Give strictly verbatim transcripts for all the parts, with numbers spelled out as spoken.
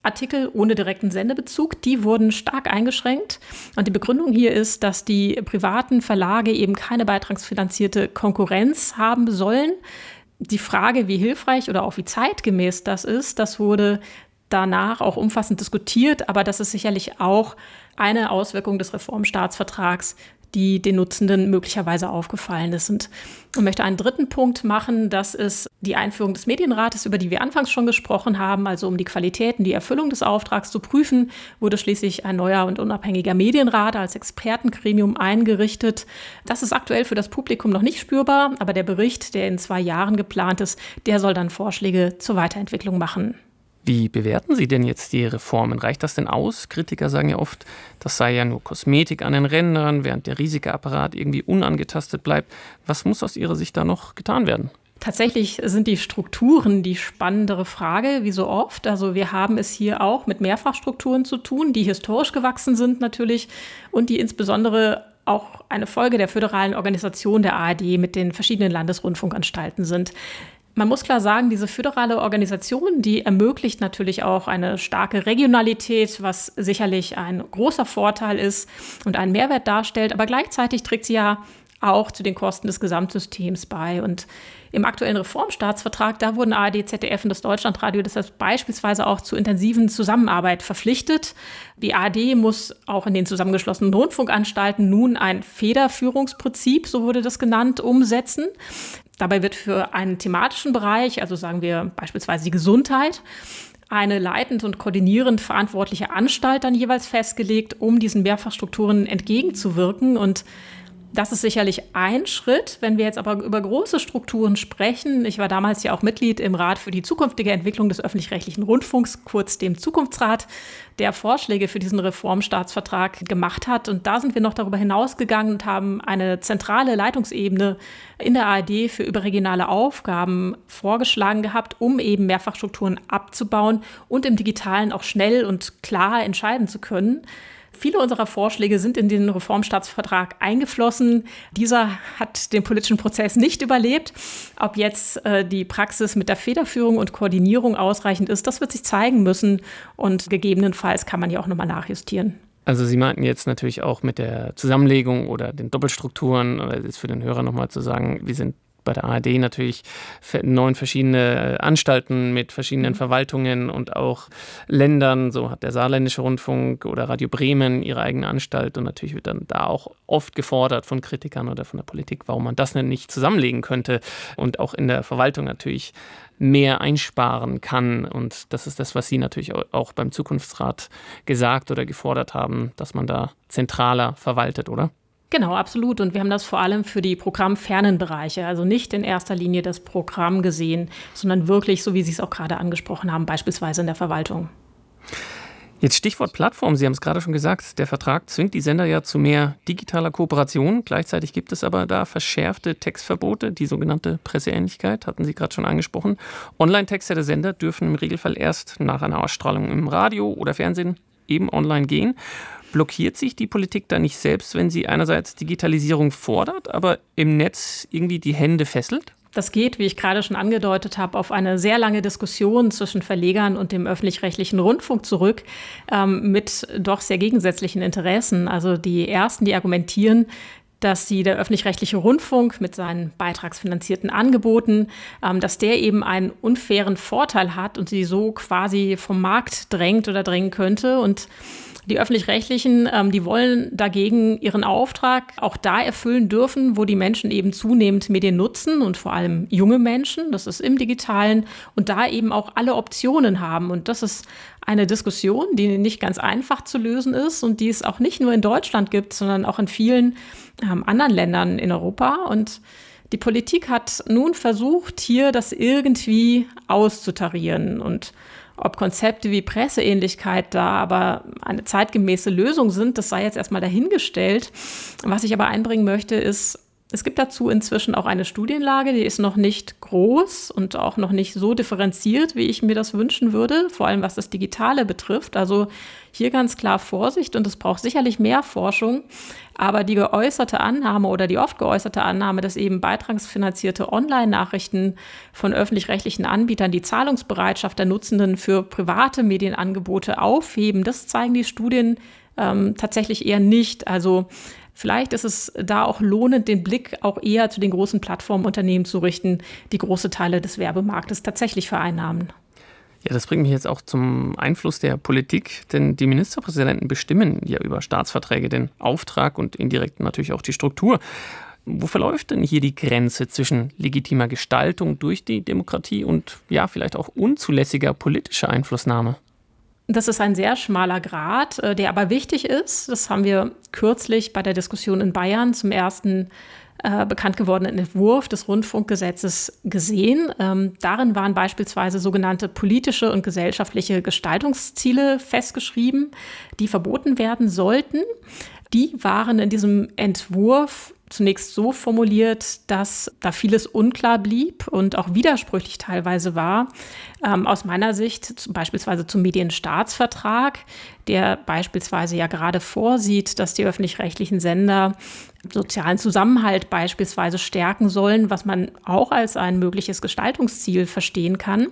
Artikel ohne direkten Sendebezug, die wurden stark eingeschränkt. Und die Begründung hier ist, dass die privaten Verlage eben keine beitragsfinanzierte Konkurrenz haben sollen. Die Frage, wie hilfreich oder auch wie zeitgemäß das ist, das wurde danach auch umfassend diskutiert. Aber das ist sicherlich auch eine Auswirkung des Reformstaatsvertrags, die den Nutzenden möglicherweise aufgefallen ist. Und ich möchte einen dritten Punkt machen, das ist die Einführung des Medienrates, über die wir anfangs schon gesprochen haben. Also um die Qualitäten, die Erfüllung des Auftrags zu prüfen, wurde schließlich ein neuer und unabhängiger Medienrat als Expertengremium eingerichtet. Das ist aktuell für das Publikum noch nicht spürbar, aber der Bericht, der in zwei Jahren geplant ist, der soll dann Vorschläge zur Weiterentwicklung machen. Wie bewerten Sie denn jetzt die Reformen? Reicht das denn aus? Kritiker sagen ja oft, das sei ja nur Kosmetik an den Rändern, während der riesige Apparat irgendwie unangetastet bleibt. Was muss aus Ihrer Sicht da noch getan werden? Tatsächlich sind die Strukturen die spannendere Frage, wie so oft. Also wir haben es hier auch mit Mehrfachstrukturen zu tun, die historisch gewachsen sind natürlich und die insbesondere auch eine Folge der föderalen Organisation der A R D mit den verschiedenen Landesrundfunkanstalten sind. Man muss klar sagen, diese föderale Organisation, die ermöglicht natürlich auch eine starke Regionalität, was sicherlich ein großer Vorteil ist und einen Mehrwert darstellt. Aber gleichzeitig trägt sie ja auch zu den Kosten des Gesamtsystems bei. Und im aktuellen Reformstaatsvertrag, da wurden A R D, Z D F und das Deutschlandradio deshalb beispielsweise auch zur intensiven Zusammenarbeit verpflichtet. Die A R D muss auch in den zusammengeschlossenen Rundfunkanstalten nun ein Federführungsprinzip, so wurde das genannt, umsetzen. Dabei wird für einen thematischen Bereich, also sagen wir beispielsweise die Gesundheit, eine leitend und koordinierend verantwortliche Anstalt dann jeweils festgelegt, um diesen Mehrfachstrukturen entgegenzuwirken. Und das ist sicherlich ein Schritt. Wenn wir jetzt aber über große Strukturen sprechen, ich war damals ja auch Mitglied im Rat für die zukünftige Entwicklung des öffentlich-rechtlichen Rundfunks, kurz dem Zukunftsrat, der Vorschläge für diesen Reformstaatsvertrag gemacht hat. Und da sind wir noch darüber hinausgegangen und haben eine zentrale Leitungsebene in der A R D für überregionale Aufgaben vorgeschlagen gehabt, um eben Mehrfachstrukturen abzubauen und im Digitalen auch schnell und klar entscheiden zu können. Viele unserer Vorschläge sind in den Reformstaatsvertrag eingeflossen. Dieser hat den politischen Prozess nicht überlebt. Ob jetzt äh, die Praxis mit der Federführung und Koordinierung ausreichend ist, das wird sich zeigen müssen. Und gegebenenfalls kann man ja auch nochmal nachjustieren. Also Sie meinten jetzt natürlich auch mit der Zusammenlegung oder den Doppelstrukturen, oder jetzt für den Hörer nochmal zu sagen, wir sind bei der A R D natürlich neun verschiedene Anstalten mit verschiedenen Verwaltungen und auch Ländern. So hat der Saarländische Rundfunk oder Radio Bremen ihre eigene Anstalt. Und natürlich wird dann da auch oft gefordert von Kritikern oder von der Politik, warum man das denn nicht zusammenlegen könnte und auch in der Verwaltung natürlich mehr einsparen kann. Und das ist das, was Sie natürlich auch beim Zukunftsrat gesagt oder gefordert haben, dass man da zentraler verwaltet, oder? Genau, absolut. Und wir haben das vor allem für die programmfernen Bereiche, also nicht in erster Linie das Programm gesehen, sondern wirklich, so wie Sie es auch gerade angesprochen haben, beispielsweise in der Verwaltung. Jetzt Stichwort Plattform. Sie haben es gerade schon gesagt, der Vertrag zwingt die Sender ja zu mehr digitaler Kooperation. Gleichzeitig gibt es aber da verschärfte Textverbote, die sogenannte Presseähnlichkeit, hatten Sie gerade schon angesprochen. Online-Texte der Sender dürfen im Regelfall erst nach einer Ausstrahlung im Radio oder Fernsehen eben online gehen. Blockiert sich die Politik da nicht selbst, wenn sie einerseits Digitalisierung fordert, aber im Netz irgendwie die Hände fesselt? Das geht, wie ich gerade schon angedeutet habe, auf eine sehr lange Diskussion zwischen Verlegern und dem öffentlich-rechtlichen Rundfunk zurück, ähm, mit doch sehr gegensätzlichen Interessen. Also die Ersten, die argumentieren, dass sie der öffentlich-rechtliche Rundfunk mit seinen beitragsfinanzierten Angeboten, ähm, dass der eben einen unfairen Vorteil hat und sie so quasi vom Markt drängt oder drängen könnte. Und die Öffentlich-Rechtlichen, ähm, die wollen dagegen ihren Auftrag auch da erfüllen dürfen, wo die Menschen eben zunehmend Medien nutzen und vor allem junge Menschen, das ist im Digitalen, und da eben auch alle Optionen haben. Und das ist eine Diskussion, die nicht ganz einfach zu lösen ist und die es auch nicht nur in Deutschland gibt, sondern auch in vielen ähm, anderen Ländern in Europa. Und die Politik hat nun versucht, hier das irgendwie auszutarieren. Und ob Konzepte wie Presseähnlichkeit da aber eine zeitgemäße Lösung sind, das sei jetzt erstmal dahingestellt. Was ich aber einbringen möchte, ist, Es gibt dazu inzwischen auch eine Studienlage, die ist noch nicht groß und auch noch nicht so differenziert, wie ich mir das wünschen würde, vor allem was das Digitale betrifft. Also hier ganz klar Vorsicht und es braucht sicherlich mehr Forschung. Aber die geäußerte Annahme oder die oft geäußerte Annahme, dass eben beitragsfinanzierte Online-Nachrichten von öffentlich-rechtlichen Anbietern die Zahlungsbereitschaft der Nutzenden für private Medienangebote aufheben, das zeigen die Studien ähm, tatsächlich eher nicht. Also vielleicht ist es da auch lohnend, den Blick auch eher zu den großen Plattformunternehmen zu richten, die große Teile des Werbemarktes tatsächlich vereinnahmen. Ja, das bringt mich jetzt auch zum Einfluss der Politik, denn die Ministerpräsidenten bestimmen ja über Staatsverträge den Auftrag und indirekt natürlich auch die Struktur. Wo verläuft denn hier die Grenze zwischen legitimer Gestaltung durch die Demokratie und ja, vielleicht auch unzulässiger politischer Einflussnahme? Das ist ein sehr schmaler Grat, der aber wichtig ist. Das haben wir kürzlich bei der Diskussion in Bayern zum ersten äh, bekannt gewordenen Entwurf des Rundfunkgesetzes gesehen. Ähm, darin waren beispielsweise sogenannte politische und gesellschaftliche Gestaltungsziele festgeschrieben, die verboten werden sollten. Die waren in diesem Entwurf zunächst so formuliert, dass da vieles unklar blieb und auch widersprüchlich teilweise war. Ähm, aus meiner Sicht beispielsweise zum Medienstaatsvertrag, der beispielsweise ja gerade vorsieht, dass die öffentlich-rechtlichen Sender sozialen Zusammenhalt beispielsweise stärken sollen, was man auch als ein mögliches Gestaltungsziel verstehen kann.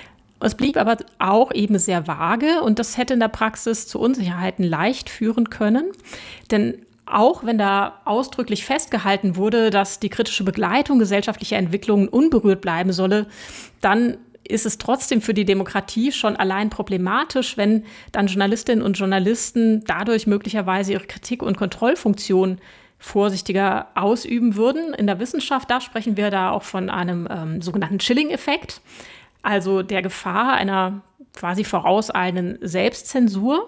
Es blieb aber auch eben sehr vage und das hätte in der Praxis zu Unsicherheiten leicht führen können, denn auch wenn da ausdrücklich festgehalten wurde, dass die kritische Begleitung gesellschaftlicher Entwicklungen unberührt bleiben solle, dann ist es trotzdem für die Demokratie schon allein problematisch, wenn dann Journalistinnen und Journalisten dadurch möglicherweise ihre Kritik- und Kontrollfunktion vorsichtiger ausüben würden. In der Wissenschaft, da sprechen wir da auch von einem ähm, sogenannten Chilling-Effekt, also der Gefahr einer quasi vorauseilenden Selbstzensur.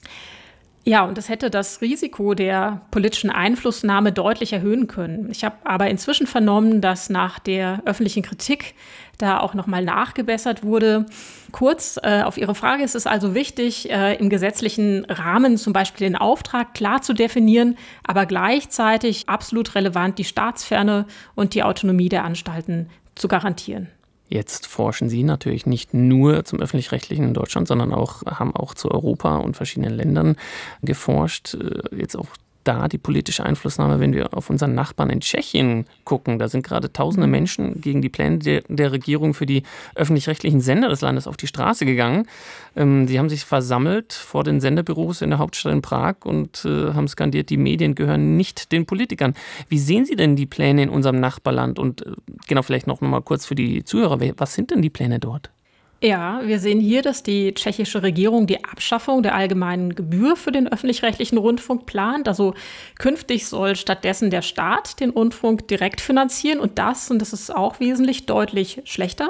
Ja, und das hätte das Risiko der politischen Einflussnahme deutlich erhöhen können. Ich habe aber inzwischen vernommen, dass nach der öffentlichen Kritik da auch nochmal nachgebessert wurde. Kurz äh, auf Ihre Frage ist es also wichtig, äh, im gesetzlichen Rahmen zum Beispiel den Auftrag klar zu definieren, aber gleichzeitig absolut relevant die Staatsferne und die Autonomie der Anstalten zu garantieren. Jetzt forschen Sie natürlich nicht nur zum Öffentlich-Rechtlichen in Deutschland, sondern auch, haben auch zu Europa und verschiedenen Ländern geforscht. Jetzt auch da die politische Einflussnahme, wenn wir auf unseren Nachbarn in Tschechien gucken. Da sind gerade tausende Menschen gegen die Pläne der, der Regierung für die öffentlich-rechtlichen Sender des Landes auf die Straße gegangen. Ähm, sie haben sich versammelt vor den Senderbüros in der Hauptstadt in Prag und äh, haben skandiert, die Medien gehören nicht den Politikern. Wie sehen Sie denn die Pläne in unserem Nachbarland? Und äh, genau, vielleicht noch mal kurz für die Zuhörer, was sind denn die Pläne dort? Ja, wir sehen hier, dass die tschechische Regierung die Abschaffung der allgemeinen Gebühr für den öffentlich-rechtlichen Rundfunk plant. Also künftig soll stattdessen der Staat den Rundfunk direkt finanzieren und das, und das ist auch wesentlich, deutlich schlechter.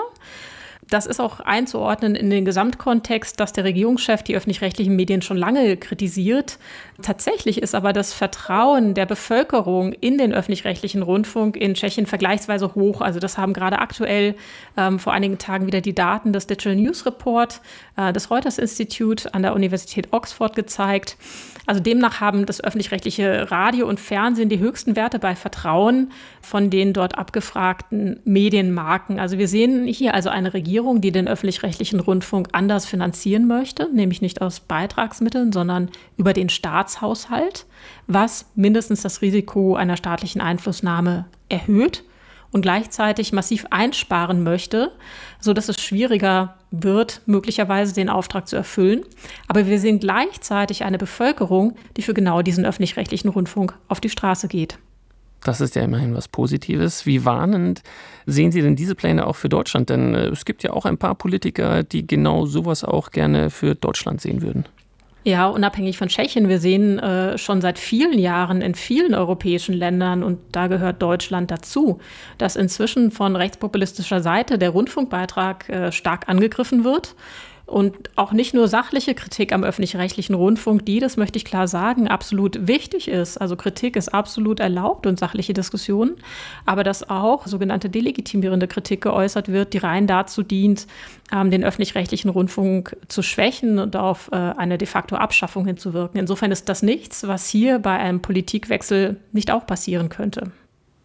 Das ist auch einzuordnen in den Gesamtkontext, dass der Regierungschef die öffentlich-rechtlichen Medien schon lange kritisiert. Tatsächlich ist aber das Vertrauen der Bevölkerung in den öffentlich-rechtlichen Rundfunk in Tschechien vergleichsweise hoch. Also das haben gerade aktuell ähm, vor einigen Tagen wieder die Daten des Digital News Report äh, des Reuters Institute an der Universität Oxford gezeigt. Also demnach haben das öffentlich-rechtliche Radio und Fernsehen die höchsten Werte bei Vertrauen von den dort abgefragten Medienmarken. Also wir sehen hier also eine Regierung, die den öffentlich-rechtlichen Rundfunk anders finanzieren möchte, nämlich nicht aus Beitragsmitteln, sondern über den Staatshaushalt, was mindestens das Risiko einer staatlichen Einflussnahme erhöht und gleichzeitig massiv einsparen möchte, sodass es schwieriger wird, möglicherweise den Auftrag zu erfüllen. Aber wir sehen gleichzeitig eine Bevölkerung, die für genau diesen öffentlich-rechtlichen Rundfunk auf die Straße geht. Das ist ja immerhin was Positives. Wie warnend sehen Sie denn diese Pläne auch für Deutschland? Denn es gibt ja auch ein paar Politiker, die genau sowas auch gerne für Deutschland sehen würden. Ja, unabhängig von Tschechien. Wir sehen äh, schon seit vielen Jahren in vielen europäischen Ländern, und da gehört Deutschland dazu, dass inzwischen von rechtspopulistischer Seite der Rundfunkbeitrag äh, stark angegriffen wird. Und auch nicht nur sachliche Kritik am öffentlich-rechtlichen Rundfunk, die, das möchte ich klar sagen, absolut wichtig ist. Also Kritik ist absolut erlaubt und sachliche Diskussionen. Aber dass auch sogenannte delegitimierende Kritik geäußert wird, die rein dazu dient, ähm, den öffentlich-rechtlichen Rundfunk zu schwächen und auf äh, eine de facto Abschaffung hinzuwirken. Insofern ist das nichts, was hier bei einem Politikwechsel nicht auch passieren könnte.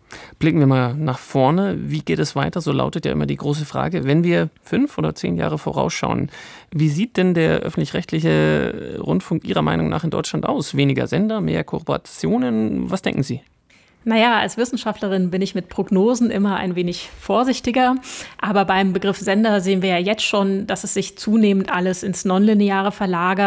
Blicken wir mal nach vorne. Wie geht es weiter? So lautet ja immer die große Frage. Wenn wir fünf oder zehn Jahre vorausschauen, wie sieht denn der öffentlich-rechtliche Rundfunk Ihrer Meinung nach in Deutschland aus? Weniger Sender, mehr Kooperationen? Was denken Sie? Naja, als Wissenschaftlerin bin ich mit Prognosen immer ein wenig vorsichtiger. Aber beim Begriff Sender sehen wir ja jetzt schon, dass es sich zunehmend alles ins Nonlineare verlagert.